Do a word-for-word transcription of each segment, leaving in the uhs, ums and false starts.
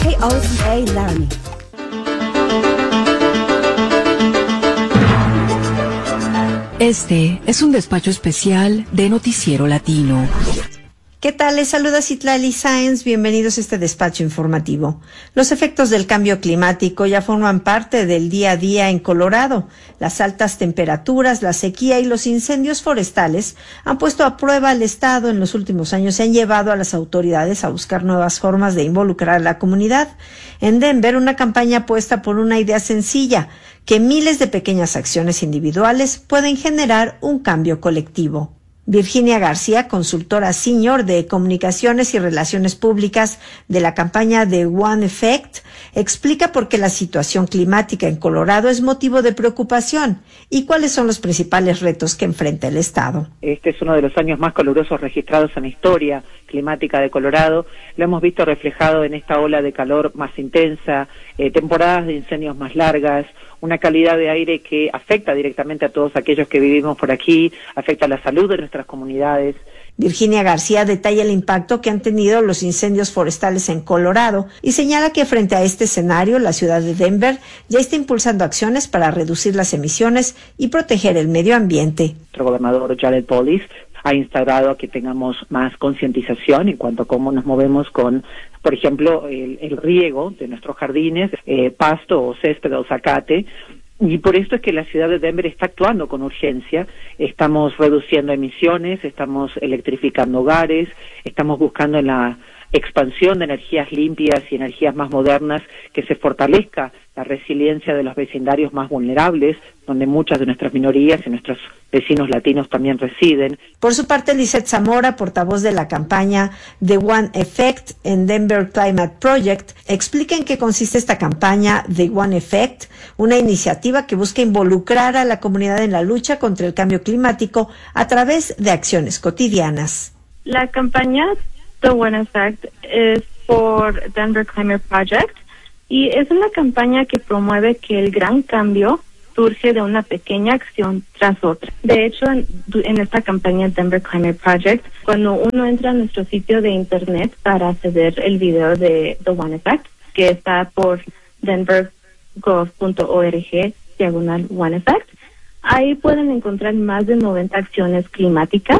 K O C A Laramie. Este es un despacho especial de Noticiero Latino. ¿Qué tal? Les saluda Citlali Sáenz. Bienvenidos a este despacho informativo. Los efectos del cambio climático ya forman parte del día a día en Colorado. Las altas temperaturas, la sequía y los incendios forestales han puesto a prueba al Estado en los últimos años y han llevado a las autoridades a buscar nuevas formas de involucrar a la comunidad. En Denver, una campaña apuesta por una idea sencilla, que miles de pequeñas acciones individuales pueden generar un cambio colectivo. Virginia García, consultora senior de comunicaciones y relaciones públicas de la campaña The One Effect, explica por qué la situación climática en Colorado es motivo de preocupación y cuáles son los principales retos que enfrenta el Estado. Este es uno de los años más calurosos registrados en la historia climática de Colorado. Lo hemos visto reflejado en esta ola de calor más intensa, eh, temporadas de incendios más largas, una calidad de aire que afecta directamente a todos aquellos que vivimos por aquí, afecta la salud de nuestras comunidades. Virginia García detalla el impacto que han tenido los incendios forestales en Colorado y señala que frente a este escenario, la ciudad de Denver ya está impulsando acciones para reducir las emisiones y proteger el medio ambiente. Nuestro gobernador Jared Polis ha instaurado a que tengamos más concientización en cuanto a cómo nos movemos con, por ejemplo, el, el riego de nuestros jardines, eh, pasto o césped o zacate. Y por esto es que la ciudad de Denver está actuando con urgencia. Estamos reduciendo emisiones, estamos electrificando hogares, estamos buscando en la expansión de energías limpias y energías más modernas que se fortalezca la resiliencia de los vecindarios más vulnerables, donde muchas de nuestras minorías y nuestros vecinos latinos también residen. Por su parte, Lizeth Zamora, portavoz de la campaña The One Effect en Denver Climate Project, explica en qué consiste esta campaña The One Effect, una iniciativa que busca involucrar a la comunidad en la lucha contra el cambio climático a través de acciones cotidianas. La campaña The One Effect es por Denver Climate Project y es una campaña que promueve que el gran cambio surge de una pequeña acción tras otra. De hecho, en, en esta campaña Denver Climate Project, cuando uno entra a nuestro sitio de internet para acceder el video de The One Effect, que está por denver gov punto org diagonal One Effect, ahí pueden encontrar más de noventa acciones climáticas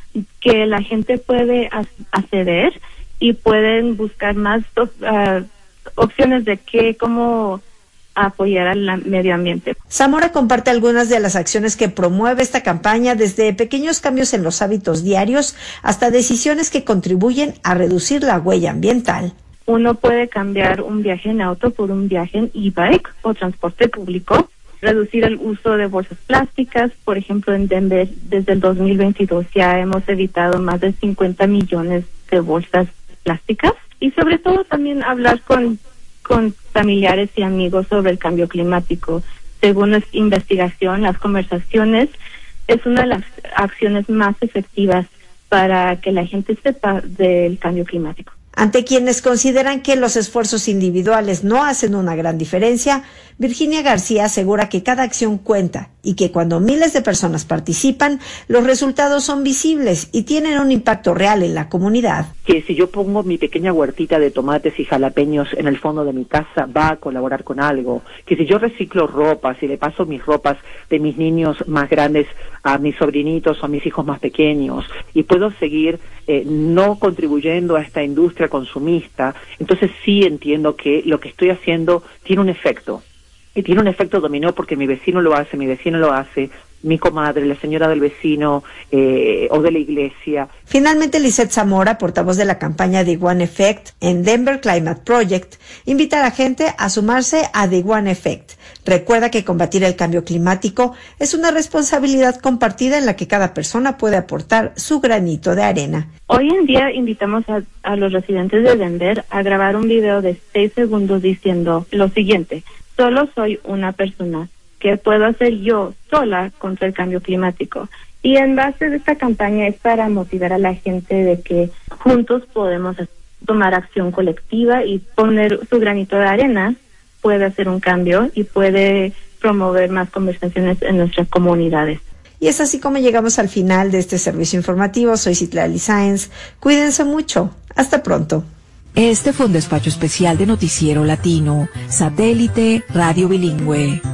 que la gente puede acceder y pueden buscar más uh, opciones de qué, cómo apoyar al medio ambiente. Zamora comparte algunas de las acciones que promueve esta campaña, desde pequeños cambios en los hábitos diarios hasta decisiones que contribuyen a reducir la huella ambiental. Uno puede cambiar un viaje en auto por un viaje en e-bike o transporte público, reducir el uso de bolsas plásticas. Por ejemplo, en Denver, desde el dos mil veintidós ya hemos evitado más de cincuenta millones de bolsas plásticas. Y sobre todo también hablar con, con familiares y amigos sobre el cambio climático. Según nuestra investigación, las conversaciones es una de las acciones más efectivas para que la gente sepa del cambio climático. Ante quienes consideran que los esfuerzos individuales no hacen una gran diferencia, Virginia García asegura que cada acción cuenta y que cuando miles de personas participan, los resultados son visibles y tienen un impacto real en la comunidad. Que si yo pongo mi pequeña huertita de tomates y jalapeños en el fondo de mi casa, va a colaborar con algo. Que si yo reciclo ropas y le paso mis ropas de mis niños más grandes a mis sobrinitos o a mis hijos más pequeños, y puedo seguir eh, no contribuyendo a esta industria consumista, entonces sí entiendo que lo que estoy haciendo tiene un efecto. Y tiene un efecto dominó porque mi vecino lo hace, mi vecino lo hace, mi comadre, la señora del vecino eh, o de la iglesia. Finalmente, Lizeth Zamora, portavoz de la campaña The One Effect en Denver Climate Project, invita a la gente a sumarse a The One Effect. Recuerda que combatir el cambio climático es una responsabilidad compartida en la que cada persona puede aportar su granito de arena. Hoy en día invitamos a, a los residentes de Denver a grabar un video de seis segundos diciendo lo siguiente: solo soy una persona. ¿Qué puedo hacer yo sola contra el cambio climático? Y en base de esta campaña es para motivar a la gente de que juntos podemos tomar acción colectiva y poner su granito de arena, puede hacer un cambio y puede promover más conversaciones en nuestras comunidades. Y es así como llegamos al final de este servicio informativo. Soy Citlali Sáenz. Cuídense mucho. Hasta pronto. Este fue un despacho especial de Noticiero Latino, Satélite Radio Bilingüe.